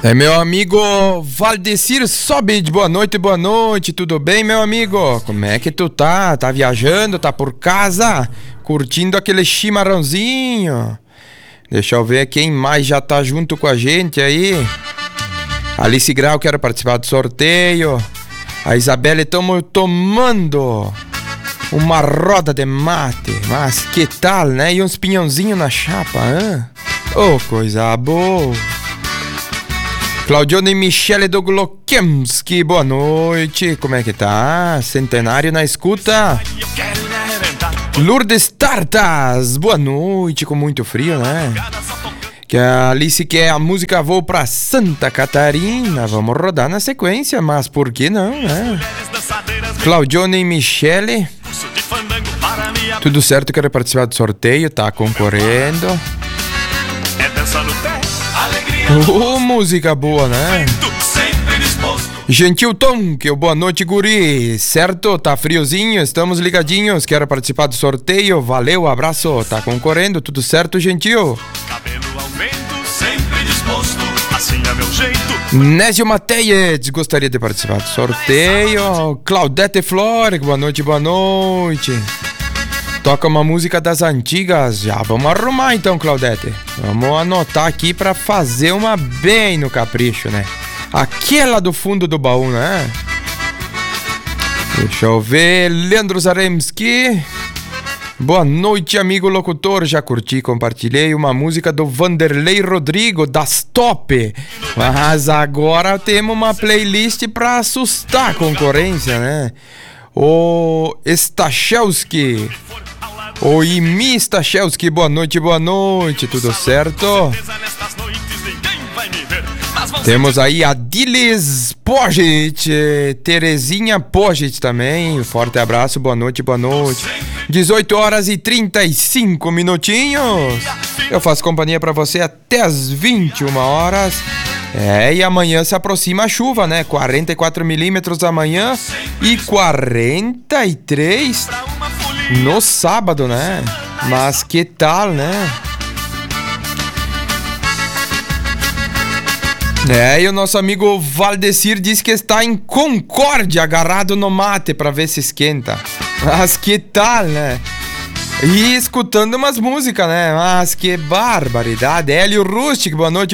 É meu amigo Valdecir Sobid, boa noite, tudo bem, meu amigo? Como é que tu tá? Tá viajando, tá por casa, curtindo aquele chimarrãozinho? Deixa eu ver quem mais já tá junto com a gente aí. Alice Grau, quero participar do sorteio. A Isabelle, estamos tomando uma roda de mate, mas que tal, né? E uns pinhãozinhos na chapa, hein? Oh, coisa boa. Claudione Michele do Glokemski, boa noite, como é que tá? Centenário na escuta. Lourdes Tartas, boa noite, com muito frio, né? Que a Alice quer a música Vou pra Santa Catarina, vamos rodar na sequência, mas por que não, né? Claudione Michele, tudo certo, quero participar do sorteio, tá concorrendo. Música boa, né? Gentil Tom, que boa noite, guri. Certo? Tá friozinho, estamos ligadinhos. Quero participar do sorteio. Valeu, abraço. Tá concorrendo, tudo certo, Gentil? Cabelo ao vento, sempre disposto. Assim é meu jeito. Nésio Mateias, gostaria de participar do sorteio. Claudete Flore, boa noite, boa noite. Toca uma música das antigas. Já vamos arrumar então, Claudete. Vamos anotar aqui pra fazer uma bem no capricho, né? Aquela do fundo do baú, né? Deixa eu ver. Leandro Zaremski. Boa noite, amigo locutor. Já curti, compartilhei uma música do Vanderlei Rodrigo, das Top. Mas agora temos uma playlist pra assustar a concorrência, né? O Stachelski. O Imi Stachelski, boa noite, tudo certo? Temos aí a Dilis Poget, Terezinha Poget também, forte abraço, boa noite. 18 horas e 35 minutinhos. Eu faço companhia pra você até as 21 horas. E amanhã se aproxima a chuva, né? 44 milímetros amanhã e 43 no sábado, né? Mas que tal, né? E o nosso amigo Valdecir diz que está em Concórdia, agarrado no mate pra ver se esquenta. Mas que tal, né? E escutando umas músicas, né? Mas que barbaridade. Hélio Rustic, boa noite.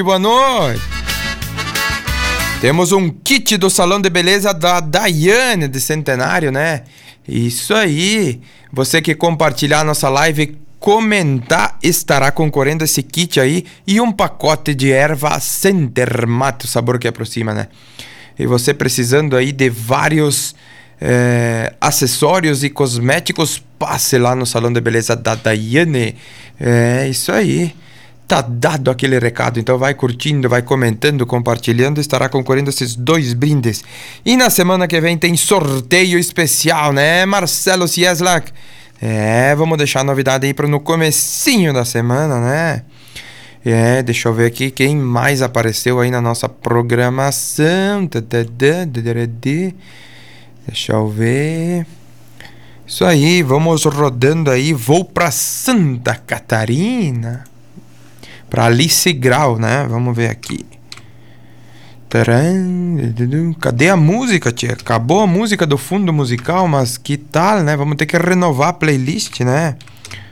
Temos um kit do Salão de Beleza da Daiane de Centenário, né? Isso aí. Você que compartilhar a nossa live, comentar, estará concorrendo esse kit aí. E um pacote de erva Center Mate, o sabor que aproxima, né? E você precisando aí de vários acessórios e cosméticos, passe lá no Salão de Beleza da Daiane. É isso aí. Tá dado aquele recado, então vai curtindo, vai comentando, compartilhando, estará concorrendo esses 2 brindes. E na semana que vem tem sorteio especial, né, Marcelo Cieslak? Vamos deixar a novidade aí no comecinho da semana, né? Deixa eu ver aqui quem mais apareceu aí na nossa programação. Deixa eu ver. Isso aí, vamos rodando aí. Vou pra Santa Catarina. Pra Alice Grau, né? Vamos ver aqui. Cadê a música, tia? Acabou a música do fundo musical, mas que tal, né? Vamos ter que renovar a playlist, né?